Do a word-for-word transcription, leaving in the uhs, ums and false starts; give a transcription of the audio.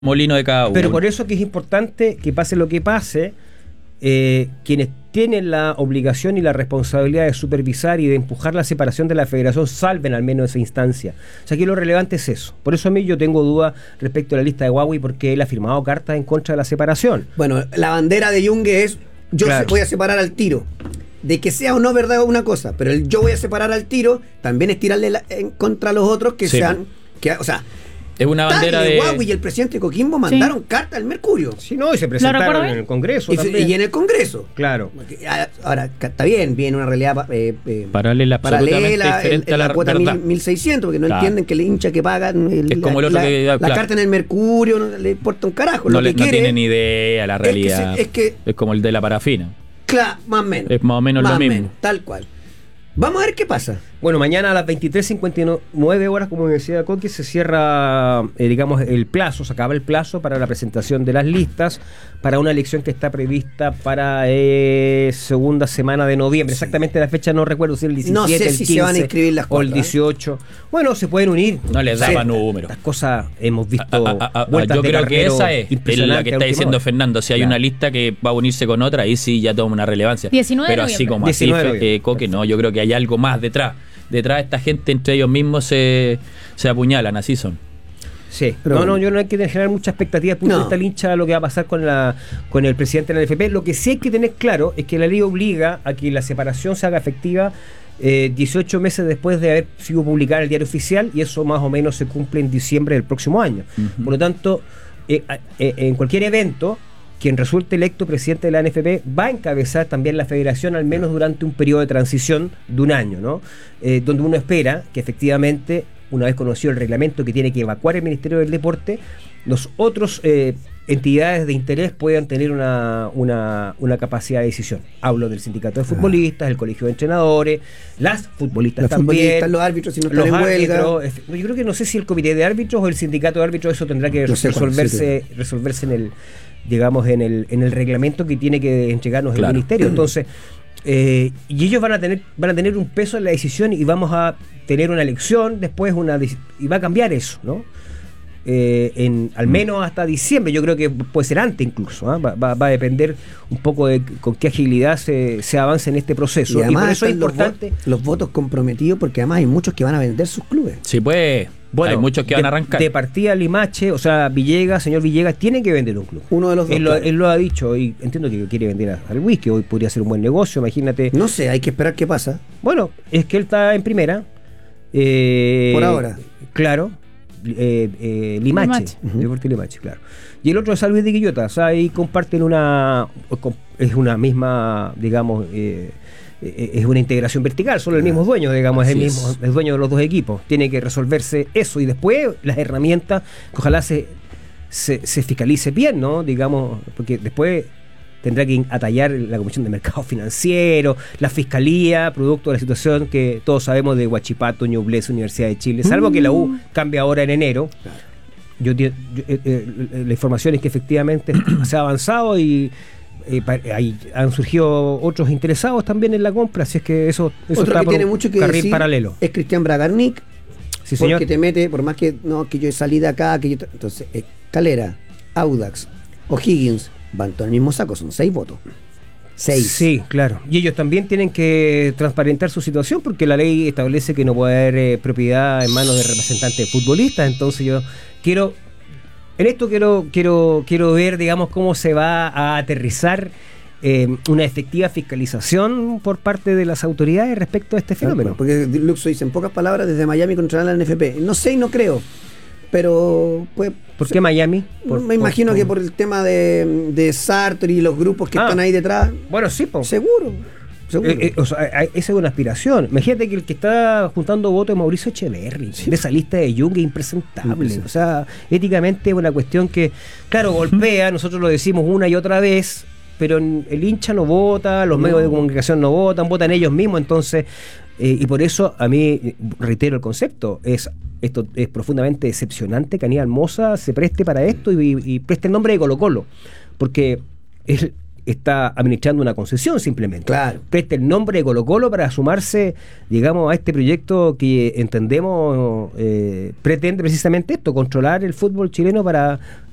molino de cada uno. Pero por eso que es importante que pase lo que pase, eh, quienes tienen la obligación y la responsabilidad de supervisar y de empujar la separación de la federación salven al menos esa instancia. O sea, aquí lo relevante es eso. Por eso a mí yo tengo dudas respecto a la lista de Huawei, porque él ha firmado cartas en contra de la separación. Bueno, la bandera de Yungue es: yo Claro. voy a separar al tiro. De que sea o no verdad una cosa, pero el yo voy a separar al tiro también es tirarle la, en contra a los otros que Sí. sean, que, o sea, Es una bandera Tagle, de... Huawei y el presidente Coquimbo mandaron Sí. carta al Mercurio. Sí, no, y se ¿Lo presentaron recuerdo en bien? el Congreso Y, también. y en el Congreso. Claro. Ahora, está bien, viene una realidad eh, eh, Paralela, absolutamente paralela, diferente el- a la, la cuota verdad. mil, mil seiscientos, porque no Claro. entienden que el hincha que paga el- Es como el otro la, que- la claro. carta en el Mercurio no le importa un carajo. No, lo le, que no quiere tiene ni idea la es que realidad. se- es que- es como el de la parafina. Claro, más o menos. Es más o menos lo mismo. menos, tal cual. Vamos a ver qué pasa. Bueno, mañana a las veintitrés cincuenta y nueve horas, como decía Coqui, se cierra, eh, digamos, el plazo, se acaba el plazo para la presentación de las listas para una elección que está prevista para eh, segunda semana de noviembre. Sí. Exactamente la fecha no recuerdo si el diecisiete, No sé el si quince se van a inscribir las o el cuatro, ¿eh? dieciocho. Bueno, se pueden unir. No les daba Sí. número. Las cosas hemos visto A- a- a- a- vueltas yo de creo que carnero esa es, es la impresionantes que a está última diciendo hora. Fernando. Si hay Claro. una lista que va a unirse con otra, ahí sí ya toma una relevancia. diecinueve de Pero así noviembre. como así, diecinueve de fe- noviembre. eh, Coque, no, yo creo que hay algo más detrás. Detrás de esta gente, entre ellos mismos se, se apuñalan, así son. Sí, Pero no, bueno. no, yo no hay que generar mucha expectativa desde el punto No. de vista del hincha lo que va a pasar con la con el presidente de la N F P. Lo que sí hay que tener claro es que la ley obliga a que la separación se haga efectiva eh, dieciocho meses después de haber sido publicada en el diario oficial, y eso más o menos se cumple en diciembre del próximo año. Ujú. Por lo tanto, eh, eh, en cualquier evento, quien resulte electo presidente de la N F P va a encabezar también la federación, al menos durante un periodo de transición de un año, ¿no? Eh, donde uno espera que efectivamente, una vez conocido el reglamento que tiene que evacuar el Ministerio del Deporte, los otros eh, entidades de interés puedan tener una, una, una capacidad de decisión. Hablo del sindicato de futbolistas, el colegio de entrenadores, las futbolistas Los también, futbolistas, los árbitros, si no están los en huelga. árbitros. Es- Yo creo que no sé si el comité de árbitros o el sindicato de árbitros, eso tendrá que No sé cuál, resolverse, resolverse en el, digamos, en el, en el reglamento que tiene que entregarnos Claro. el ministerio. Entonces, eh, y ellos van a tener, van a tener un peso en la decisión, y vamos a tener una elección después, una deci- y va a cambiar eso, ¿no? Eh, en, al menos hasta diciembre. Yo creo que puede ser antes incluso, ¿ah? va, va- va a depender un poco de con qué agilidad se, se avance en este proceso, Y y, además por eso es están los, importante. vo- los votos comprometidos, porque además hay muchos que van a vender sus clubes. Sí, pues, hay muchos que van de, a arrancar. de partida Limache, o sea, Villegas, señor Villegas, tiene que vender un club. Uno de los dos. Él lo, claro. él lo ha dicho, y entiendo que quiere vender a- al whisky. Hoy podría ser un buen negocio, imagínate. No sé, hay que esperar qué pasa. Bueno, es que él está en primera. eh, Por ahora. Claro. Eh, eh, Limache, Limache. Ujú. Deporte Limache, claro. Y el otro es San Luis de Quillota. O sea, ahí comparten una. Es una misma, digamos. eh, eh, es una integración vertical, son el mismo dueño, digamos, es el Así mismo, es. el dueño de los dos equipos. Tiene que resolverse eso, y después las herramientas que ojalá se, se, se fiscalice bien, ¿no? Digamos, porque después tendrá que atallar la Comisión de Mercado Financiero, la Fiscalía, producto de la situación que todos sabemos de Huachipato, Ñublense, Universidad de Chile, salvo que la U cambie ahora en enero. Yo, yo- yo- eh, eh, la información es que efectivamente se ha avanzado, y eh, pa- ahí han surgido otros interesados también en la compra, así es que eso, eso Otro está que por tiene un mucho que carril decir paralelo. es Cristian Bragarnik, Sí, señor. porque te mete, por más que no, que yo salí de acá, que yo t- entonces eh, Calera, Audax, O'Higgins van todos en el mismo saco, son seis votos. Seis. Sí, claro. Y ellos también tienen que transparentar su situación, porque la ley establece que no puede haber eh, propiedad en manos de representantes de futbolistas. Entonces yo quiero, en esto quiero, quiero, quiero ver, digamos, cómo se va a aterrizar eh, una efectiva fiscalización por parte de las autoridades respecto a este fenómeno. Porque Luxo dice en pocas palabras: desde Miami controlar la N F P. No sé y no creo, pero pues ¿Por qué Miami? Por- me imagino que por el tema de, de Sartori y los grupos que Ah. están ahí detrás. Bueno, sí, po. Seguro, seguro. Eh, eh, o sea, eh, esa es una aspiración. Imagínate que el que está juntando votos es Mauricio Echeverri, de esa lista de Jung, es impresentable. Impresentable. O sea, éticamente es una cuestión que, claro, golpea, nosotros lo decimos una y otra vez, pero en- el hincha no vota, los No. medios de comunicación no votan, votan ellos mismos. Entonces, eh, y por eso a mí, eh, reitero el concepto, es esto es profundamente decepcionante que Aníbal Mosa se preste para esto, y, y preste el nombre de Colo Colo, porque él está administrando una concesión simplemente. Claro. Preste el nombre de Colo Colo para sumarse, digamos, a este proyecto que entendemos eh, pretende precisamente esto: controlar el fútbol chileno para